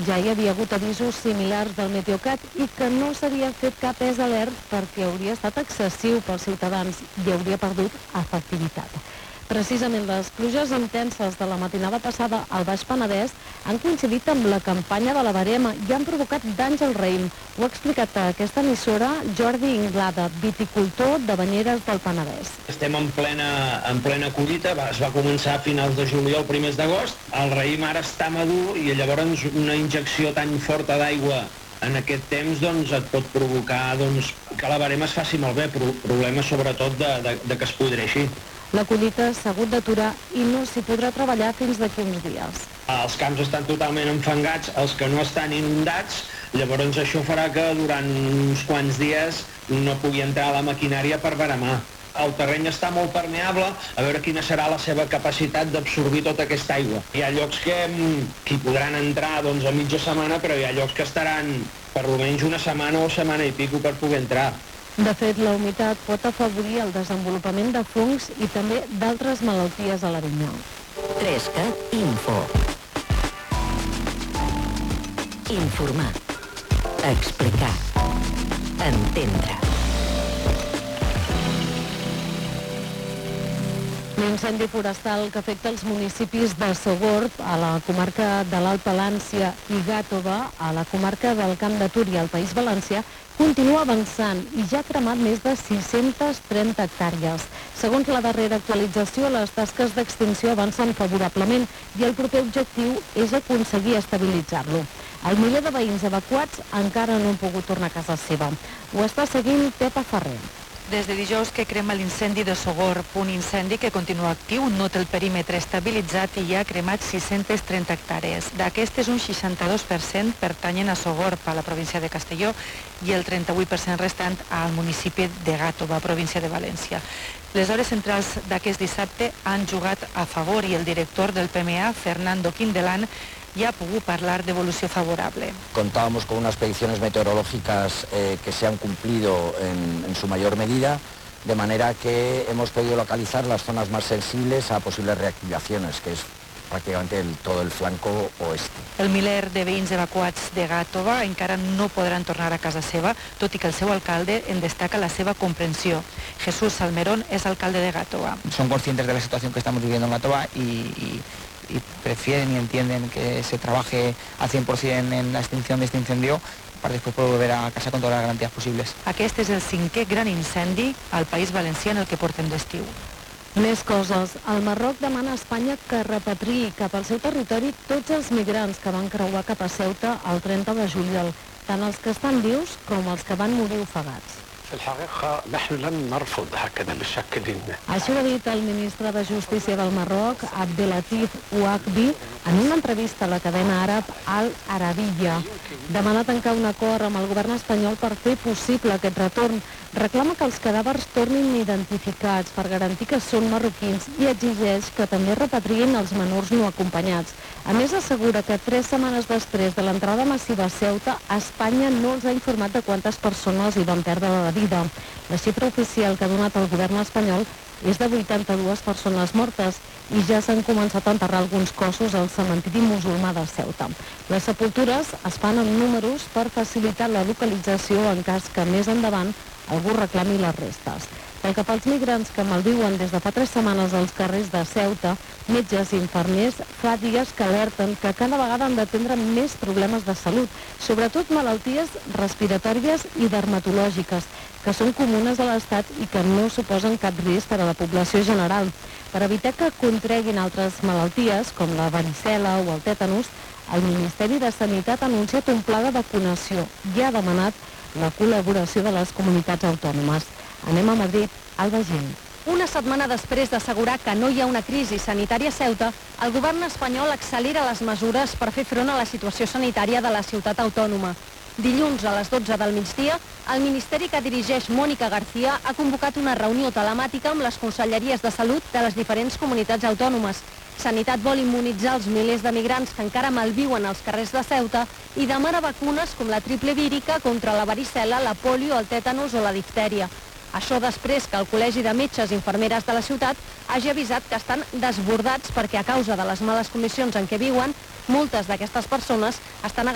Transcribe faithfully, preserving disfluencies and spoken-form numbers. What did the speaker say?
ja hi havia hagut avisos similars del Meteocat i que no s'havia fet cap E S alert perquè hauria estat excessiu pels ciutadans i hauria perdut efectivitat. Precisament les pluges intenses de la matinada passada al Baix Penedès han coincidit amb la campanya de la verema i han provocat danys al raïm. Ho ha explicat a aquesta emissora Jordi Inglada, viticultor de Banyeres del Penedès. Estem en plena, en plena collita, va, es va començar a finals de juliol, primers d'agost. El raïm ara està madur i llavors una injecció tan forta d'aigua en aquest temps doncs, et pot provocar doncs, que la verema es faci malbé, però problemes sobretot de, de, de que es podreixi. La collita s'ha hagut d'aturar i no s'hi podrà treballar fins d'aquí uns dies. Els camps estan totalment enfangats, els que no estan inundats, llavors això farà que durant uns quants dies no pugui entrar la maquinària per veremar. El terreny està molt permeable, a veure quina serà la seva capacitat d'absorbir tota aquesta aigua. Hi ha llocs que, que hi podran entrar doncs, a mitja setmana, però hi ha llocs que estaran per almenys una setmana o setmana i pico per poder entrar. De fet, la humitat pot afavorir el desenvolupament de fongs i també d'altres malalties a la vinya. Trescat Info. Informar. Explicar. Entendre. L'incendi forestal que afecta els municipis de Sogorb, a la comarca de l'Alt Palància, i Gàtova, a la comarca del Camp de Túria, al País Valencià, continua avançant i ja ha cremat més de sis-centes trenta hectàrees. Segons la darrera actualització, les tasques d'extinció avancen favorablement i el proper objectiu és aconseguir estabilitzar-lo. El miler de veïns evacuats encara no han pogut tornar a casa seva. Ho està seguint Pepa Ferrer. Des de dijous que crema l'incendi de Sogorb, un incendi que continua actiu, no té el perímetre estabilitzat i ja ha cremat sis-centes trenta hectàrees. D'aquestes, un seixanta-dos per cent pertanyen a Sogorb, a la província de Castelló, i el trenta-vuit per cent restant al municipi de Gàtova, província de València. Les hores centrals d'aquest dissabte han jugat a favor i el director del P M A, Fernando Quindelán, ya ha podido hablar de evolución favorable. Contábamos con unas predicciones meteorológicas eh, que se han cumplido en, en su mayor medida, de manera que hemos podido localizar las zonas más sensibles a posibles reactivaciones, que es pràcticament el, tot el flanco oeste. El miler de veïns evacuats de Gàtova encara no podran tornar a casa seva, tot i que el seu alcalde en destaca la seva comprensió. Jesús Salmerón és alcalde de Gàtova. Son conscientes de la situación que estamos viviendo en Gàtova y, y, y prefieren y entienden que se trabaje al cien por cien en la extinción de este incendio para después poder volver a casa con todas las garantías posibles. Aquest és el cinquè gran incendi al País Valencià en el que portem d'estiu. Més coses. El Marroc demana a Espanya que repatriï cap al seu territori tots els migrants que van creuar cap a Ceuta el trenta de juliol, tant els que estan vius com els que van morir ofegats. Això ho ha dit el ministre de Justícia del Marroc, Abdelatif Ouakbi, en una entrevista a la cadena àrab Al Arabiya. Demana tancar un acord amb el govern espanyol per fer possible aquest retorn. Reclama que els cadàvers tornin identificats per garantir que són marroquins i exigeix que també repatriïn els menors no acompanyats. A més, assegura que tres setmanes després de l'entrada massiva a Ceuta, Espanya no els ha informat de quantes persones hi van perdre la vida. La xifra oficial que ha donat el govern espanyol és de vuitanta-dues persones mortes i ja s'han començat a enterrar alguns cossos al cementiri musulmà de Ceuta. Les sepultures es fan en números per facilitar la localització en cas que més endavant algú reclami les restes. Pel que fa als migrants que malviuen des de fa tres setmanes als carrers de Ceuta, metges i infermers fa dies que alerten que cada vegada han d'atendre més problemes de salut, sobretot malalties respiratòries i dermatològiques, que són comunes a l'Estat i que no suposen cap risc per a la població general. Per evitar que contreguin altres malalties, com la varicel·la o el tètanus, el Ministeri de Sanitat ha anunciat un pla de vacunació i ha demanat la col·laboració de les comunitats autònomes. Anem a Madrid, Alba Gil. Una setmana després d'assegurar que no hi ha una crisi sanitària a Ceuta, el govern espanyol accelera les mesures per fer front a la situació sanitària de la ciutat autònoma. Dilluns a les dotze del migdia, el ministeri que dirigeix Mònica García ha convocat una reunió telemàtica amb les conselleries de salut de les diferents comunitats autònomes. Sanitat vol immunitzar els milers de migrants que encara malviuen als carrers de Ceuta i demana vacunes com la triple vírica contra la varicel·la, la polio, el tètanus o la diftèria. Això després que el Col·legi de Metges i Infermeres de la ciutat hagi avisat que estan desbordats perquè a causa de les males condicions en què viuen, moltes d'aquestes persones estan agafant